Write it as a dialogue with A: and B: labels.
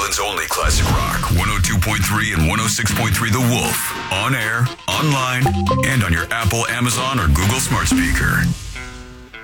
A: Portland's only classic rock. 102.3 and 106.3 The Wolf. On air, online, and on your Apple, Amazon, or Google smart speaker.